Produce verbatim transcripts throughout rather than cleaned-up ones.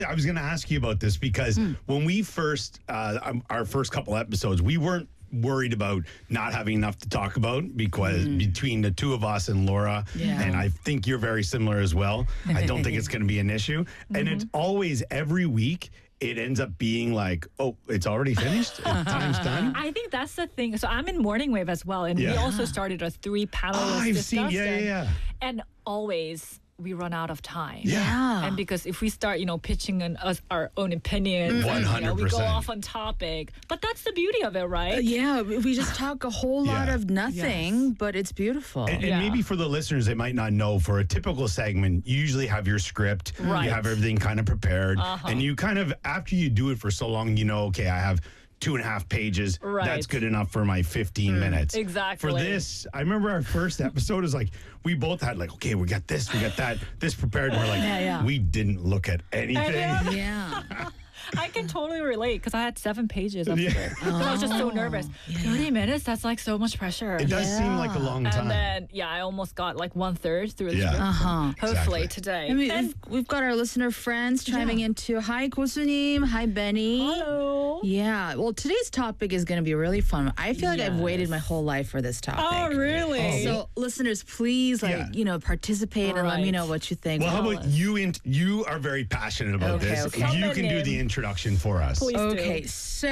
I was going to ask you about this because mm. when we first, uh, um, our first couple episodes, we weren't worried about not having enough to talk about because mm. between the two of us and Laura, yeah. and I think you're very similar as well, I don't think it's going to be an issue. Mm-hmm. And it's always every week, it ends up being like, oh, it's already finished? Time's done? I think that's the thing. So I'm in Morning Wave as well, and yeah. we also started a three-panelist oh, I've discussion. Seen, yeah, yeah, yeah. And always we run out of time. Yeah. And because if we start, you know, pitching an, us our own opinions, one hundred percent. You know, we go off on topic. But that's the beauty of it, right? Uh, yeah, we just talk a whole lot yeah. of nothing, yes. but it's beautiful. And, and yeah. maybe for the listeners, they might not know, for a typical segment, you usually have your script, right. you have everything kind of prepared, uh-huh. and you kind of, after you do it for so long, you know, okay, I have two and a half pages. Right. That's good enough for my fifteen mm, minutes. Exactly. For this, I remember our first episode is like, we both had like, okay, we got this, we got that, this prepared. And we're like, yeah, yeah. we didn't look at anything. Yeah. I can totally relate because I had seven pages of yeah. it. Oh, I was just so nervous. Yeah. thirty minutes, that's like so much pressure. It does yeah. seem like a long time. And then, yeah, I almost got like one third through the yeah. script. Uh-huh. Hopefully exactly. today. I mean, and we've, we've got our listener friends chiming yeah. into. Hi, Kosunim. Hi, Benny. Hello. Yeah. Well, today's topic is going to be really fun. I feel like yes. I've waited my whole life for this topic. Oh, really? So, listeners, please, like, Yeah. you know, participate and let me Right. know what you think. Well, how Tell about us. you? In, you are very passionate about Okay, this. okay. You Come can do in. the introduction for us. Please do. Okay,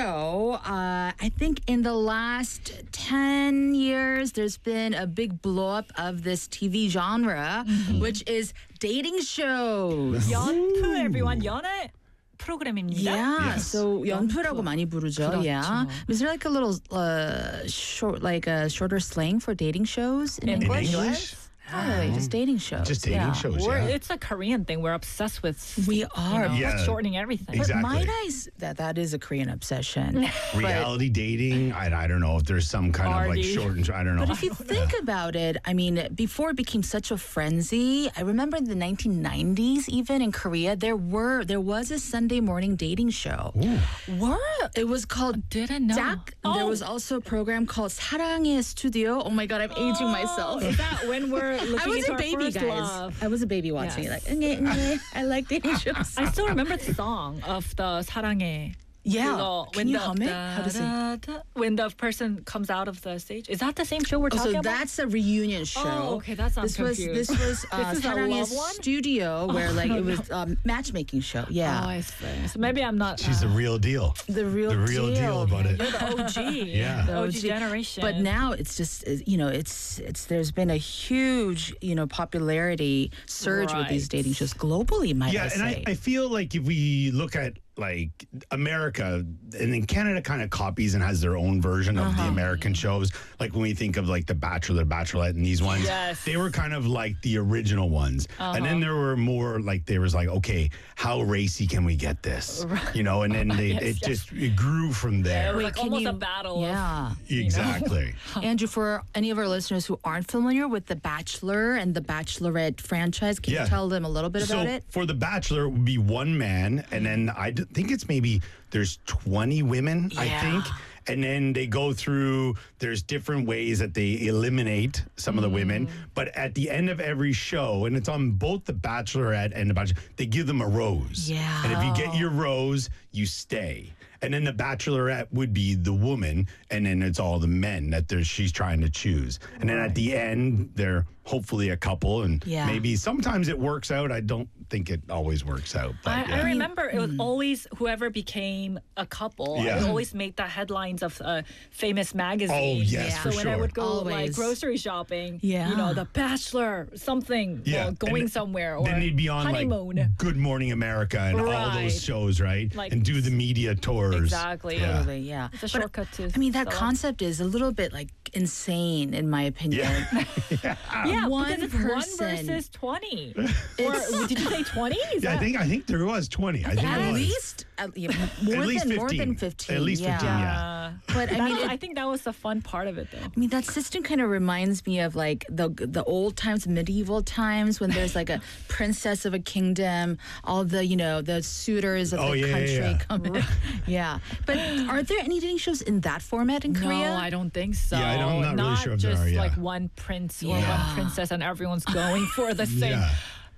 so uh, I think in the last ten years, there's been a big blow up of this T V genre, Mm-hmm. which is dating shows. 연프, everyone. 연애 프로그램입니다. Yeah, Yes. so 연프라고 많이 부르죠. 그렇죠. Yeah, is there like a little uh, short, like a shorter slang for dating shows in, In English? English? Not really, just dating shows. Just dating yeah. shows, We're, yeah. It's a Korean thing. We're obsessed with We you are. know, Yeah. shortening everything. Exactly. But might I s- that that is a Korean obsession. Reality dating, I, I don't know if there's some kind of like Party. short and I don't know. But if you think about it, I mean, before it became such a frenzy, I remember in the nineteen nineties, even in Korea, there were there was a Sunday morning dating show. What? It was called Didn't know. Dak. There was also a program called 사랑의 Studio. Oh my God, I'm aging myself. Is that when we're looking I was into a our baby, first guys. love? I was a baby watching Yes. it. Like, "Nye, nye, I like dating shows. I still remember the song of the 사랑해. Yeah. 그거, Can you the, hum it? How does it? da, da, when the person comes out of the stage. Is that the same show we're Oh, talking so about? that's a reunion show. Oh, okay, that's I'm this was confused. this was uh, This is a 사랑의 love one? Studio, where like it was um, matchmaking show. Yeah. Oh, I see. So maybe I'm not. She's uh, the real deal. The real The real deal about it. You're the O G. Yeah. The O G O G. generation. But now it's just uh, you know it's it's there's been a huge you know popularity surge with these Right. dating shows globally. Might Yeah, I and say? I, I feel like if we look at like America, and then Canada kind of copies and has their own version of Uh-huh. the American shows. Like when we think of like The Bachelor, Bachelorette, and these ones, Yes. they were kind of like the original ones. And then there were more like there was like, okay, how racy can we get this? You know, and then they, Yes, it yes. just it grew from it there. was Wait, like can almost you- a battle. of- yeah. Exactly. Andrew, for any of our listeners who aren't familiar with The Bachelor and The Bachelorette franchise, can Yeah. you tell them a little bit So about it? for The Bachelor, it would be one man, and then I d- think it's maybe there's twenty women, I Yeah. think. And then they go through, there's different ways that they eliminate some of the women. But at the end of every show, and it's on both The Bachelorette and The Bachelor, they give them a rose. Yeah. And if you get your rose, you stay. And then The Bachelorette would be the woman, and then it's all the men that there's, she's trying to choose. And then at the end, they're hopefully a couple, and Yeah. maybe sometimes it works out. I don't think it always works out. But I, yeah. I remember it was always whoever became a couple. Yeah. It always made the headlines of uh, famous magazines. Oh, yes, Yeah. for so when sure. I would go like Always. grocery shopping, Yeah. you know, The Bachelor, something, Yeah, uh, going and somewhere, or then they'd be on honeymoon. like Good Morning America and all Right. those shows, right? Like- and do the media tours. Exactly. Yeah. Totally, yeah. It's a But, shortcut to. I mean, that sell out. concept is a little bit like insane, in my opinion. Yeah. Yeah, one because it's person. one versus twenty. or did you say twenty? Is Yeah, I that- think I think there was twenty. I think At there was. least, at, yeah, more At least than more fifteen. than fifteen. At least yeah. fifteen, yeah. But I That- mean, it, I think that was the fun part of it, though. I mean, that system kind of reminds me of like the the old times, medieval times, when there's like a princess of a kingdom, all the you know the suitors of Oh, the yeah, yeah, country yeah. come in. Yeah, but are there any dating shows in that format in Korea? No, I don't think so. Yeah, I don't- I'm not really sure if there just are, yeah. like one prince or Yeah. one princess and everyone's going for the same. Yeah.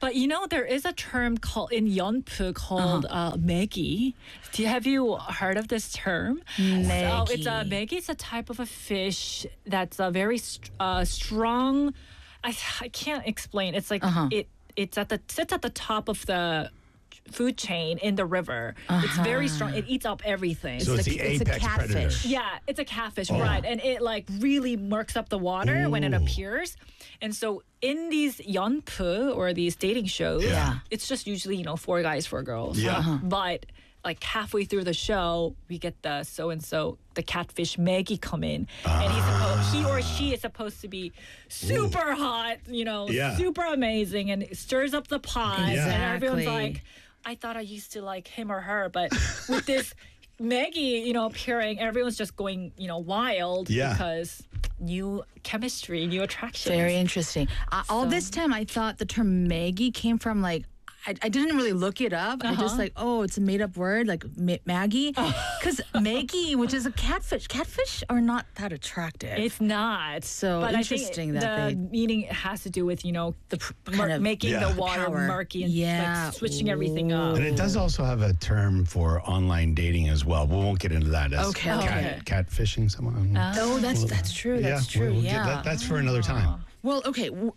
But you know, there is a term called in Yeonpu called uh Maggie. Do you, have you heard of this term? So it's a Maggie. It's a type of a fish that's a very st- uh, strong. I I can't explain. It's like it it's at the sits at the top of the food chain in the river. It's very strong. It eats up everything. So it's, a- the it's a apex predator. catfish. Yeah, it's a catfish, right? And it like really murks up the water when it Ooh. appears. And so in these yeonpu or these dating shows, Yeah. it's just usually, you know, four guys, four girls. Yeah. Uh-huh. But like halfway through the show, we get the so and so, the catfish Maggie come in, and he's supposed, he or she is supposed to be super hot, you know, Yeah. super amazing, and it stirs up the pot, Yeah. and everyone's Exactly. like, I thought I used to like him or her, but with this Maggie, you know, appearing, everyone's just going, you know, wild Yeah. because new chemistry, new attraction. Very interesting. Uh, all this time, I thought the term Maggie came from like. I, I didn't really look it up. I just like, oh, it's a made up word, like Ma- Maggie. Because Maggie, which is a catfish, catfish are not that attractive. It's not. So but interesting I think that the they- meaning has to do with, you know, the pr- kind mur- of- making Yeah. the water Power. murky and Yeah. like switching everything up. And it does also have a term for online dating as well. We won't get into that. As Okay, cat, okay. Catfishing someone. oh, that's that's true. That's yeah, true. we'll- we'll yeah. get that, that's for another time. Well, okay. w-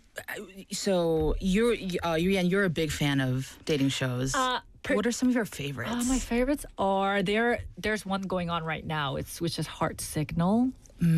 So you're uh, Yuyan, you're a big fan of dating shows. Uh, per- what are some of your favorites? Uh, my favorites are there. There's one going on right now. It's which is Heart Signal.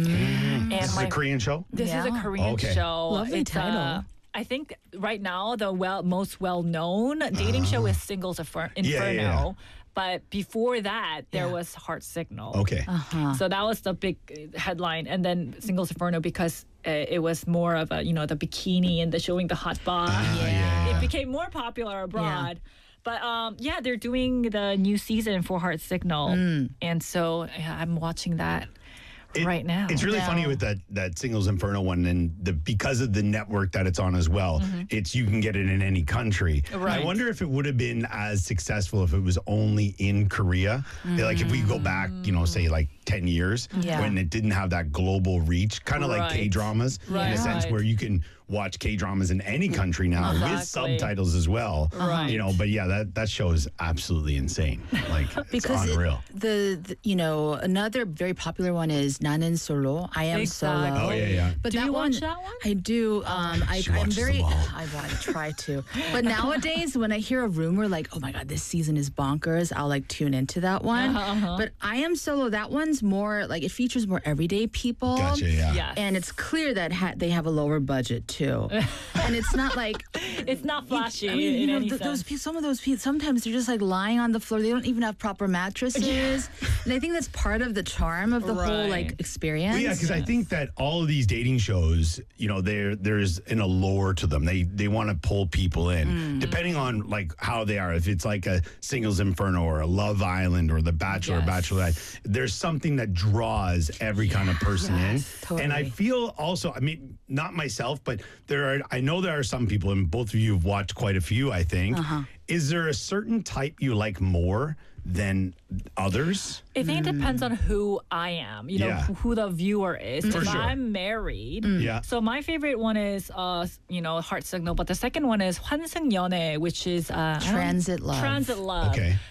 And This is my a Korean show? This is a Yeah. Korean Okay. show. Lovely It's, title. Uh, I think right now the well most well known dating show is Singles Infer- Inferno. yeah, yeah. But before that, there Yeah. was Heart Signal. Okay. So that was the big uh, headline, and then Singles Inferno because uh, it was more of a you know the bikini and the showing the hot bod. Ah, yeah. It became more popular abroad. But um, yeah, they're doing the new season for Heart Signal, Mm. and so yeah, I'm watching that It- right now. It's really funny Now- with that that Singles Inferno one, and the because of the network that it's on as well. It's you can get it in any country. I Right. wonder if it would have been as successful if it was only in Korea. Like if we go back, you know, say like ten years Yeah. when it didn't have that global reach, kind of like Right. K dramas in Right. a sense Right. where you can watch K dramas in any country now with Exactly. subtitles as well. Right. You know, but yeah, that that show is absolutely insane. Like because it's it- unreal. the, the you know another very popular one is 나는 Solo. I am Exactly. solo. Oh, yeah, yeah. But Do that you one, watch that one? I do. Um, I, She I'm watches very. them all. I, I try to. But nowadays, when I hear a rumor like, "Oh my God, this season is bonkers," I'll like tune into that one. Uh-huh, But I am solo. That one's more like it features more everyday people. Gotcha, yeah. Yes. And it's clear that ha- they have a lower budget too, and it's not like It's not flashy I mean, in you know, any th- those sense. people, some of those people, sometimes they're just like lying on the floor. They don't even have proper mattresses, and I think that's part of the charm of the whole like Right. experience. Well, yeah, because I think that all of these dating shows, you know, there there's an allure to them. They they want to pull people in, depending on like how they are. If it's like a Singles Inferno or a Love Island or The Bachelor or Yes. Bachelorette, there's something that draws every kind of person Yes, in. And I totally. feel also, I mean, not myself, but there are. I know there are some people, and both of you have watched quite a few. I think. Uh-huh. Is there a certain type you like more than others? I think it depends on who I am, you know, Yeah. who, who the viewer is. For if sure. I'm married, Yeah. so my favorite one is, uh, you know, Heart Signal, but the second one is 환승연애, which is uh, I don't- Transit love. Transit love. Okay.